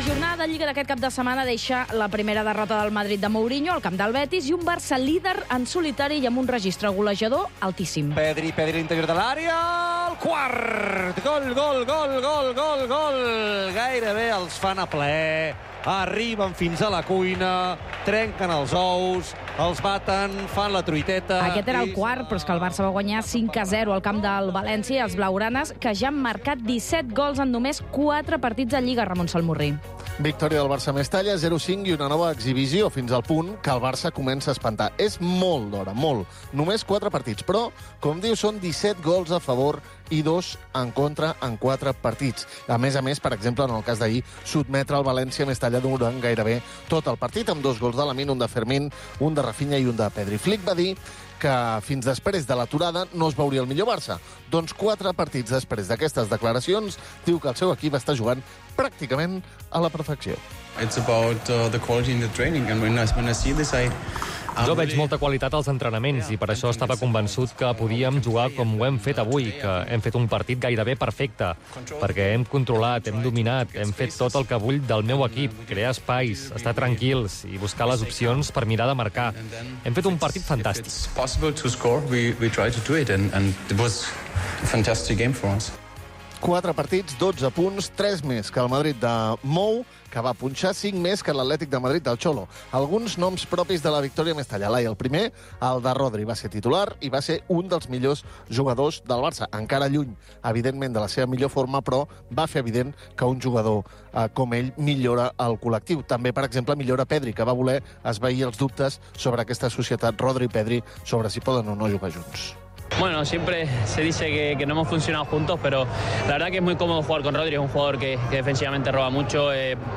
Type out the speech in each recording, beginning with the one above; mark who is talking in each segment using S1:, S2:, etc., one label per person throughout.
S1: jornada de Lliga d'aquest cap de setmana deixa la primera derrota del Madrid de Mourinho al camp del Betis i un Barça líder en solitari i amb un registre golejador altíssim.
S2: Pedri a l'interior de l'àrea, el quart! Gol! Gairebé els fan a ple, arriben fins a la cuina, trenquen els ous, els baten, fan la truiteta...
S1: Aquest era el quart, però és que el Barça va guanyar 5-0 al camp del València i els blaugranes, que ja han marcat 17 gols en només 4 partits de Lliga, Ramon Salmurri.
S3: Victòria del Barça a Mestalla, 0-5 i una nova exhibició, fins al punt que el Barça comença a espantar. És molt d'hora, molt. Només 4 partits, però, com diu, són 17 gols a favor i 2 en contra en 4 partits. A més, per exemple, en el cas d'ahir, sotmetre el València a Mestalla durant gairebé tot el partit, amb 2 gols de Lamine, un de Fermín, un de Rafinha i un de Pedri. Flick va dir que fins després de l'aturada no es veuria el millor Barça. Doncs 4 partits després d'aquestes declaracions, diu que el seu equip està jugant pràcticament a la perfecció.
S4: It's about the quality in the training, and when I see this,
S5: Jo veig molta qualitat als entrenaments i per això estava convençut que podíem jugar com ho hem fet avui, que hem fet un partit gairebé perfecte, perquè hem controlat, hem dominat, hem fet tot el que vull del meu equip, crear espais, estar tranquils i buscar les opcions per mirar de marcar. Hem fet un partit fantàstic.
S4: it's possible to score, we try to do it, and it was a fantastic game for us.
S3: 4 partits, 12 punts, 3 més que el Madrid de Mou, que va punxar 5 més que l'Atlètic de Madrid del Xolo. Alguns noms propis de la victòria a Mestalla. El primer, el de Rodri, va ser titular i va ser un dels millors jugadors del Barça. Encara lluny, evidentment, de la seva millor forma, però va fer evident que un jugador com ell millora el col·lectiu. També, per exemple, millora Pedri, que va voler esvair els dubtes sobre aquesta societat Rodri-Pedri, sobre si poden o no jugar junts.
S6: Bueno, siempre se dice que no hemos funcionado juntos, pero la verdad que es muy cómodo jugar con Rodri, es un jugador que defensivamente roba mucho,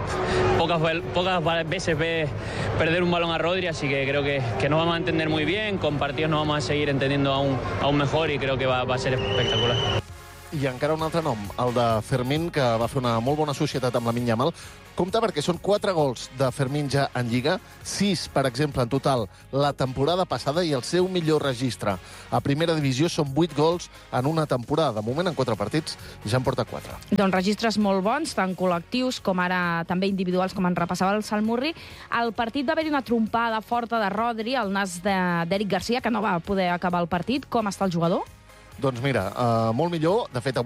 S6: pocas veces ve perder un balón a Rodri, así que creo que nos vamos a entender muy bien, con partidos nos vamos a seguir entendiendo aún mejor y creo que va a ser espectacular.
S3: I encara un altre nom, el de Fermín, que va fer una molt bona societat amb Lamine Yamal. Compte perquè són 4 gols de Fermín ja en Lliga, 6, per exemple, en total la temporada passada, i el seu millor registre a primera divisió són 8 gols en una temporada. De moment, en 4 partits, ja en porta 4.
S1: Doncs registres molt bons, tant col·lectius com ara també individuals, com en repassava el Salmurri. Al partit va haver-hi una trompada forta de Rodri al nas d'Eric Garcia, que no va poder acabar el partit. Com està el jugador?
S3: Doncs mira, molt millor. De fet,